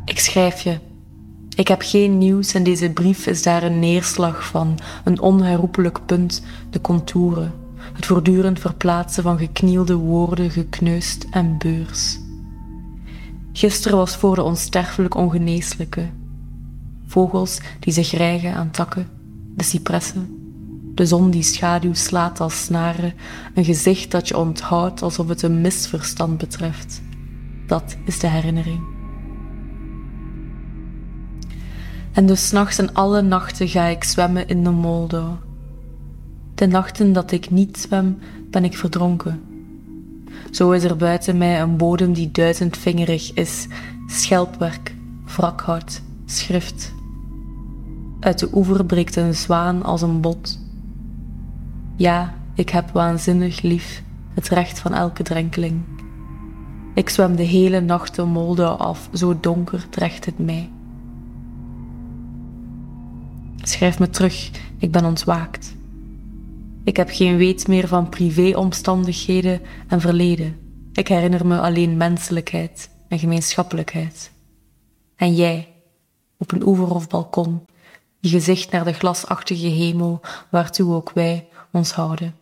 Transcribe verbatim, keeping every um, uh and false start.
Ik schrijf je. Ik heb geen nieuws en deze brief is daar een neerslag van, een onherroepelijk punt, de contouren, het voortdurend verplaatsen van geknielde woorden, gekneusd en beurs. Gisteren was voor de onsterfelijk ongeneeslijke. Vogels die zich rijgen aan takken, de cipressen, de zon die schaduw slaat als snaren, een gezicht dat je onthoudt alsof het een misverstand betreft. Dat is de herinnering. En dus 's nachts en alle nachten ga ik zwemmen in de Moldau. De nachten dat ik niet zwem, ben ik verdronken. Zo is er buiten mij een bodem die duizendvingerig is, schelpwerk, wrakhout, schrift. Uit de oever breekt een zwaan als een bot. Ja, ik heb waanzinnig lief het recht van elke drenkeling. Ik zwem de hele nacht de Moldau af, zo donker dreigt het mij. Schrijf me terug, ik ben ontwaakt. Ik heb geen weet meer van privéomstandigheden en verleden. Ik herinner me alleen menselijkheid en gemeenschappelijkheid. En jij, op een oever of balkon, je gezicht naar de glasachtige hemel waartoe ook wij ons houden.